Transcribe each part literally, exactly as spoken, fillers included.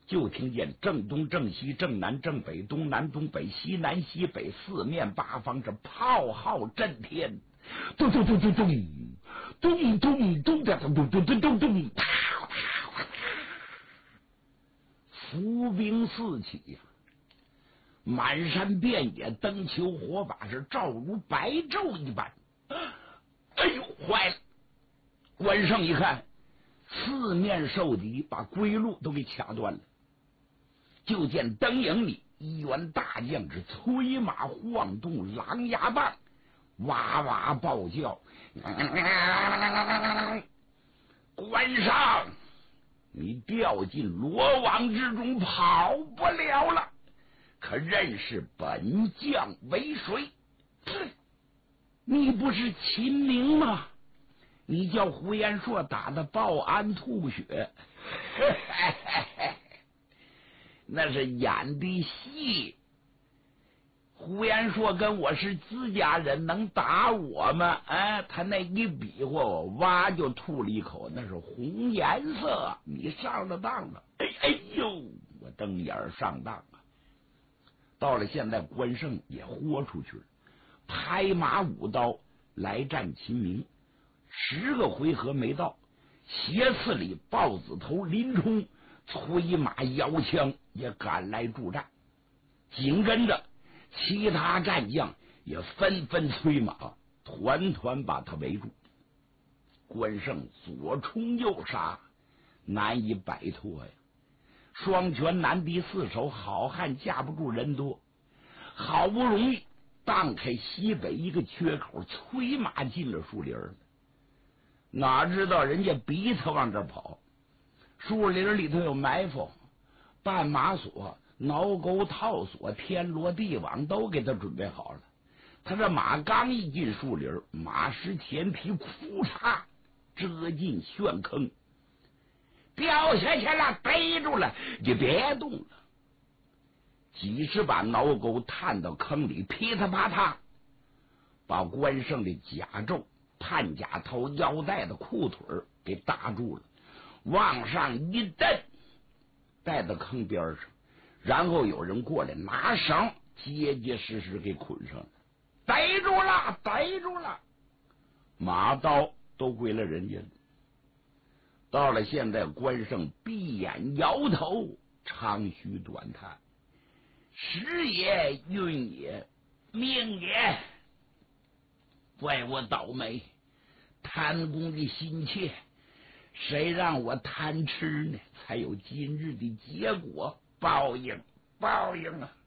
就听见正东正西正南正北东南东北西南西北四面八方这炮号震天，咚咚咚咚咚咚咚咚咚咚咚咚咚咚，伏兵四起呀，满山遍野灯球火把是照如白昼一般。哎呦，坏了！关胜一看，四面受敌，把归路都给卡断了。就见灯影里一员大将是催马晃动狼牙棒，哇哇暴叫：“关胜，你掉进罗网之中，跑不了了！可认识本将为谁？你不是秦明吗？你叫胡延硕打的报安吐血。”那是演的戏。胡延硕跟我是自家人，能打我吗？哎，他那一比划，我哇就吐了一口，那是红颜色。你上了当了！哎哎呦，我瞪眼上当啊！到了现在，关胜也豁出去了，拍马舞刀来战秦明。十个回合没到，斜刺里豹子头林冲催马摇枪也赶来助战，紧跟着其他战将也纷纷催马，团团把他围住。关胜左冲右杀，难以摆脱呀！双拳难敌四手，好汉架不住人多，好不容易荡开西北一个缺口，催马进了树林了。哪知道人家逼他往这跑，树林里头有埋伏，绊马索、挠钩、套索、天罗地网都给他准备好了。他这马刚一进树林，马失前蹄，库嚓遮进陷坑，掉下去了，逮住了，你别动了。几十把挠钩探到坑里，噼里啪嗒把关胜的甲胄、探甲头、腰带的裤腿给搭住了，往上一蹬，带到坑边上，然后有人过来拿绳结结实实给捆上了。逮住了，逮住了，马刀都归了人家了。到了现在，关胜闭眼摇头，长吁短叹：时也，运也，命也，怪我倒霉，贪功的心切，谁让我贪吃呢？才有今日的结果，报应，报应啊！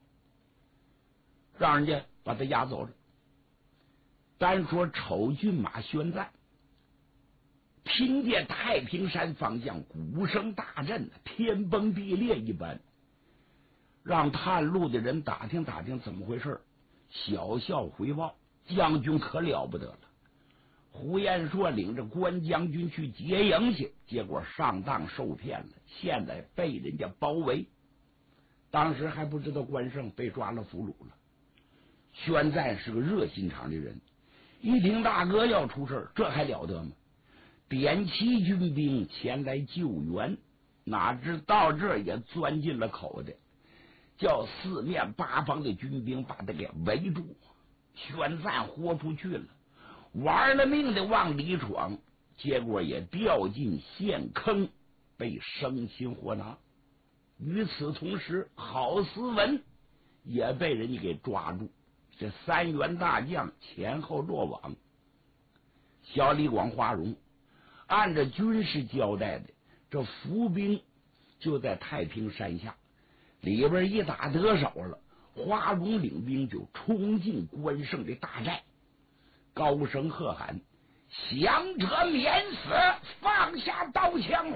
让人家把他押走了。单说丑骏马宣赞，听见太平山方向鼓声大震，天崩地裂一般，让探路的人打听打听怎么回事。小校回报，将军可了不得了，胡延硕领着关将军去劫营去，结果上当受骗了，现在被人家包围。当时还不知道关胜被抓了俘虏了。宣赞是个热心肠的人，一听大哥要出事，这还了得吗？点齐军兵前来救援，哪知到这儿也钻进了口袋，叫四面八方的军兵把他给围住。宣赞豁出去了，玩了命的往里闯，结果也掉进陷坑，被生擒活拿。与此同时，郝思文也被人家给抓住，这三员大将前后落网。小李广、花荣按照军事交代的，这伏兵就在太平山下，里边一打得手了，花荣领兵就冲进关胜的大寨，高声喝喊：降者免死，放下刀枪！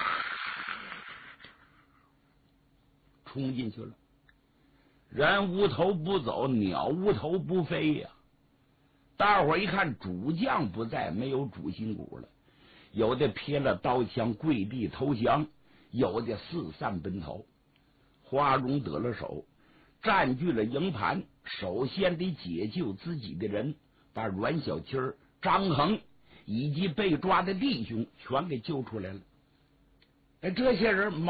冲进去了。人无头不走，鸟无头不飞呀！大伙儿一看主将不在，没有主心骨了，有的撇了刀枪跪地投降，有的四散奔逃。花荣得了手，占据了营盘，首先得解救自己的人，把阮小七儿、张衡以及被抓的弟兄全给救出来了。哎，这些人